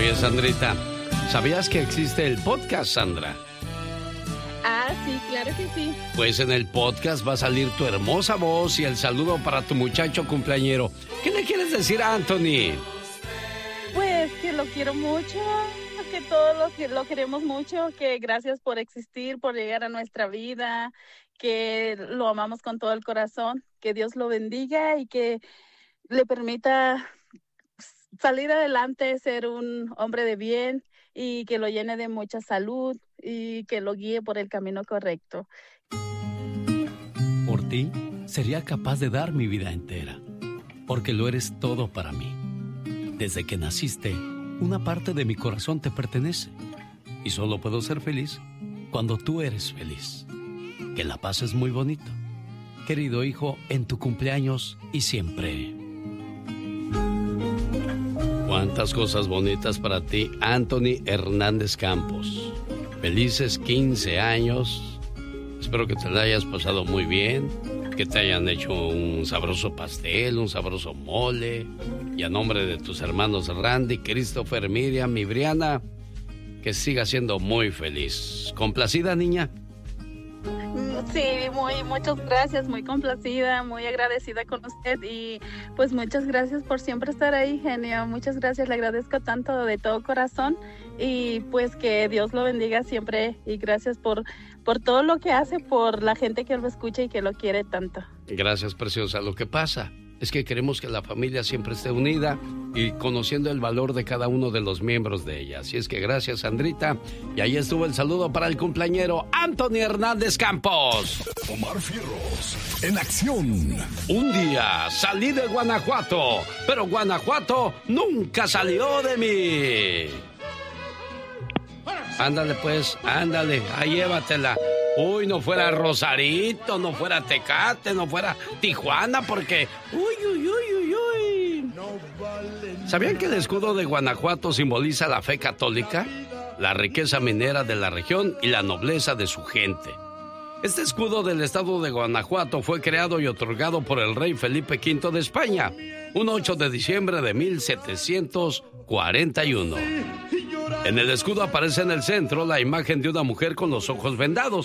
Oye, Sandrita, ¿sabías que existe el podcast, Sandra? Ah, sí, claro que sí. Pues en el podcast va a salir tu hermosa voz y el saludo para tu muchacho cumpleañero. ¿Qué le quieres decir a Anthony? Pues que lo quiero mucho, que todos lo queremos mucho, que gracias por existir, por llegar a nuestra vida, que lo amamos con todo el corazón, que Dios lo bendiga y que le permita salir adelante, ser un hombre de bien y que lo llene de mucha salud y que lo guíe por el camino correcto. Por ti, sería capaz de dar mi vida entera, porque lo eres todo para mí. Desde que naciste, una parte de mi corazón te pertenece y solo puedo ser feliz cuando tú eres feliz. Que la pases muy bonito, querido hijo, en tu cumpleaños y siempre. Cuántas cosas bonitas para ti, Anthony Hernández Campos. Felices 15 años. Espero que te la hayas pasado muy bien, que te hayan hecho un sabroso pastel, un sabroso mole. Y a nombre de tus hermanos Randy, Christopher, Miriam y Briana, que sigas siendo muy feliz. ¿Complacida, niña? Sí, muchas gracias, muy complacida, muy agradecida con usted y pues muchas gracias por siempre estar ahí, genio. Muchas gracias, le agradezco tanto de todo corazón y pues que Dios lo bendiga siempre y gracias por todo lo que hace, por la gente que lo escucha y que lo quiere tanto. Gracias, preciosa. Lo que pasa es que queremos que la familia siempre esté unida y conociendo el valor de cada uno de los miembros de ella. Así es que gracias, Sandrita. Y ahí estuvo el saludo para el cumpleañero Anthony Hernández Campos. Omar Fierros, en acción. Un día salí de Guanajuato, pero Guanajuato nunca salió de mí. Ándale pues, ándale, ahí llévatela. Uy, no fuera Rosarito, no fuera Tecate, no fuera Tijuana, porque... Uy. ¿Sabían que el escudo de Guanajuato simboliza la fe católica, la riqueza minera de la región y la nobleza de su gente? Este escudo del estado de Guanajuato fue creado y otorgado por el rey Felipe V de España, un 8 de diciembre de 1741. En el escudo aparece en el centro la imagen de una mujer con los ojos vendados.